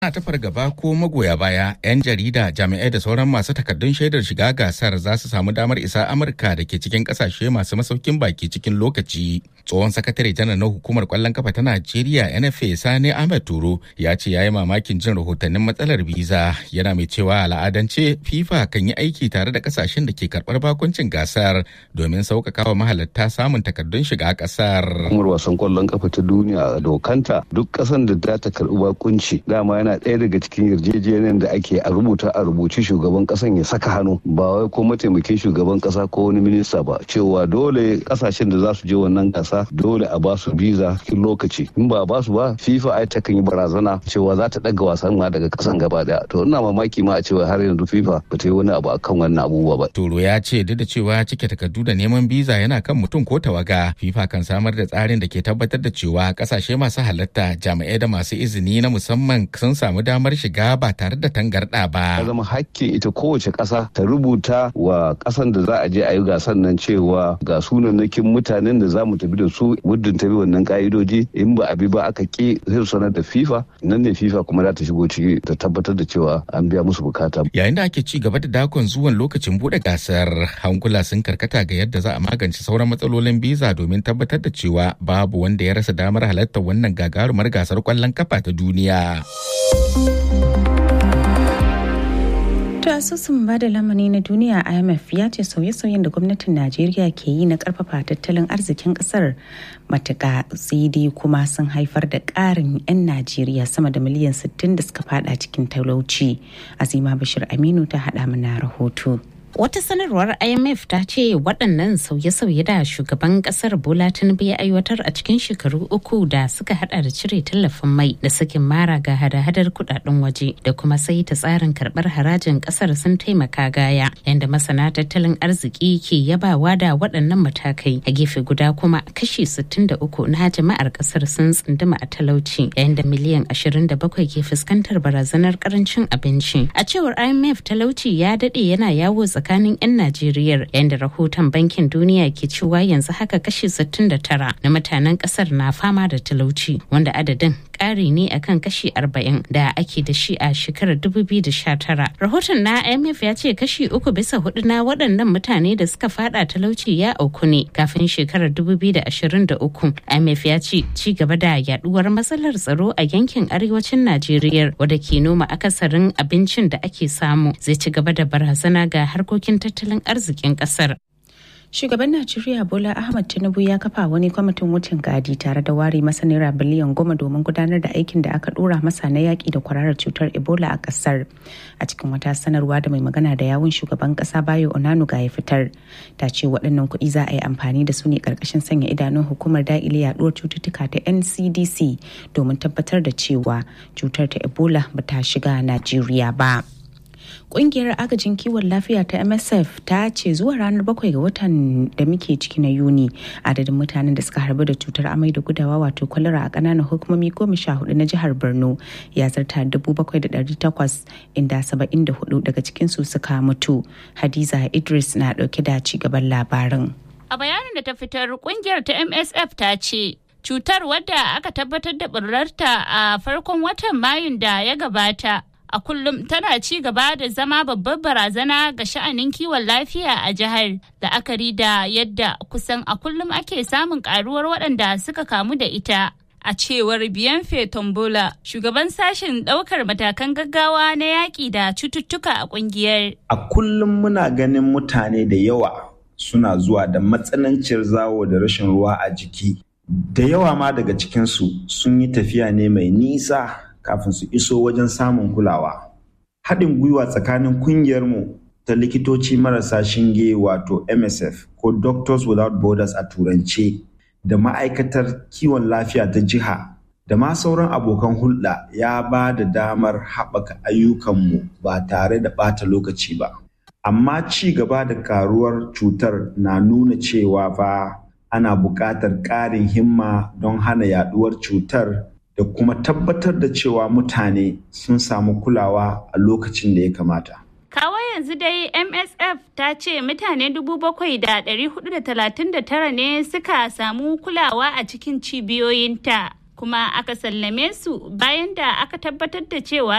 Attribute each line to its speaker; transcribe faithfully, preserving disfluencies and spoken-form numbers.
Speaker 1: Ana ta fargaba ko magoya baya 'yan jarida, jami'ai da sauran masu takardun shaidar shiga gasar za su samu damar isa Amurka da ke cikin kasashe masu masaukin baki cikin lokaci. Tsohon sakatare janar na hukumar kwallon kafa ta Najeriya N F A Sani Ahmed Turo ya ce ya yi mamakin jin rahotannin matsalar biza, yana mai cewa al'adance FIFA kan yi aiki tare da kasashen da ke karɓar bakuncin gasar domin sauƙaƙa wa mahalarta samun takardun shiga ƙasar.
Speaker 2: Hukumar wasan kwallon kafa ta duniya dokanta duk ƙasan da za ta karɓi bakunci dama yana ɗaya daga cikin yarjejeniyar da ake a rubuta a rubuci shugaban ƙasan ya saka hannu, ba wai ko mataimakin shugaban ƙasa ko wani minista ba, cewa dole ƙasashen da za su je wannan gasa dole a ba su biza cikin lokaci. In ba a ba su ba, FIFA ai ta kan yi barazana cewa za ta ɗaga wasan ma daga ƙasan gaba ɗaya. To ina mamaki ma a cewa har yanzu FIFA ba ta yi wani abu akan wannan abubuwa ba.
Speaker 1: Toro ya ce duk da cewa cike takardu da neman biza yana kan mutum ko tawaga, FIFA kan samar da tsarin da ke tabbatar da cewa ƙasashe masu halatta, jami'ai da masu izini na musamman sun samu damar shiga ba tare da tangarɗa ba.
Speaker 2: Ya zama hakkin ita kowace ƙasa ta rubuta wa ƙasan da za a je a yi gasan nan cewa ga sunannakin mutanen da za mu tafi da su muddin ta bi wannan ƙa'idoji, in ba a bi ba aka ƙi sai sanar da FIFA, nan ne FIFA kuma za ta shigo ciki ta tabbatar da cewa an biya musu bukata.
Speaker 1: Yayin da ake ci gaba da dakon zuwan lokacin buɗe gasar, hankula sun karkata ga yadda za a magance sauran matsalolin biza domin tabbatar da cewa babu wanda ya rasa damar halartar wannan gagarumar gasar ƙwallon kafa ta duniya.
Speaker 3: To asusun bada lamani na duniya I M F ya ce sauye-sauyen da gwamnatin Najeriya ke yi na karfafa tattalin arzikin kasar matuƙa sai dai kuma sun haifar da ƙarin 'yan Najeriya sama da miliyan sittin da suka fada cikin talauci. Azima Bashir Aminu ta haɗa mana rahoto.
Speaker 4: Wata sanarwar I M F ta ce waɗannan sauye-sauye da shugaban ƙasar Bola Tinubu ya aiwatar a cikin shekaru uku da suka hada da cire tallafin mai da sakin mara ga hada-hadar kudaden waje da kuma sai ta tsarin karɓar harajin ƙasar sun taimaka gaya, yadda masana tattalin arziki ke yabawa da waɗannan matakai. A gefe guda kuma kashi sittin da uku na jama'ar ƙasar sun tsunduma a talauci, yayin da miliyan ashirin da bakwai ke fuskantar barazanar ƙarancin abinci. A cewar I M F, talauci ya daɗe yana yawo tsakanin 'yan Najeriya, yadda rahoton Bankin Duniya ke cewa yanzu haka kashi sittin da tara na mutanen kasar na fama da talauci, wanda adadin ƙari ne akan kashi arba'in da ake da shi a shekarar dubu biyu da sha tara. Rahoton na I M F ya ce kashi uku bisa hudu na waɗannan mutane da suka fada talauci ya auku ne kafin shekarar dubu biyu da ashirin da uku. I M F ya ce ci gaba da yaduwar matsalar tsaro a yankin arewacin Najeriya, wadda ke noma akasarin abincin da ake samu, zai ci gaba da barazana ga harkokin tattalin arzikin kasar.
Speaker 3: Shugaban Najeriya Bola Ahmed Tinubu ya kafa wani kwamitin wucin gadi tare da ware masa naira biliyan goma domin gudanar da aikin da aka dora masa na yaƙi da kwararar cutar Ebola a ƙasar. A cikin wata sanarwa da mai magana da yawun shugaban ƙasa Bayo Onanuga ya fitar, ta ce waɗannan kuɗi za a yi amfani da su ne ƙarƙashin sanya idanun hukumar daƙile yaɗuwar cututtuka ta N C D C domin tabbatar da cewa cutar ta Ebola ba ta shiga Najeriya ba. Ƙungiyar agajin kiwon lafiya ta M S F ta ce zuwa ranar bakwai ga watan da muke ciki na Yuni, adadin mutanen da suka harbu da cutar amai da gudawa wato kwalara a ƙananan hukumomi goma sha hudu na jihar Borno ya zarta dubu bakwai da ɗari takwas, inda saba'in da hudu daga cikinsu suka mutu. Hadiza Idris na ɗauke da ci gaban labarin.
Speaker 5: A bayanin da ta fitar, ƙungiyar ta M S F ta ce cutar, wadda aka tabbatar da ɓullarta a farkon watan Mayun da ya gabata, a kullum tana ci gaba da zama babbar barazana ga sha'anin kiwon lafiya a jihar, la'akari da yadda kusan a kullum ake samun karuwar waɗanda suka kamu da ita. A cewar Bienfe Tombola, shugaban sashen ɗaukar matakan gaggawa na yaƙi da cututtuka a ƙungiyar.
Speaker 6: A kullum muna ganin mutane da yawa suna zuwa da matsananciyar zawo da rashin ruwa a jiki. Da yawa ma daga cikinsu sun yi tafiya ne mai nisa kafin su iso wajen samun kulawa. Haɗin gwiwa tsakanin kungiyarmu ta likitoci marasa shinge wato M S F ko Doctors Without Borders a turance da ma'aikatar kiwon lafiya ta jiha da ma sauran abokan hulɗa ya ba da damar haɓaka ayyukanmu ba tare da ɓata lokaci ba. Amma ci gaba da karuwar cutar na nuna cewa fa ana buƙatar ƙarin himma don hana yaɗuwar cutar da kuma tabbatar da cewa mutane sun samu kulawa a lokacin da ya kamata.
Speaker 5: Kawo yanzu dai M S F ta ce mutane dubu bakwai da ɗari hudu da talatin da tara ne suka samu kulawa a cikin cibiyoyinta, kuma aka sallame su bayan da aka tabbatar da cewa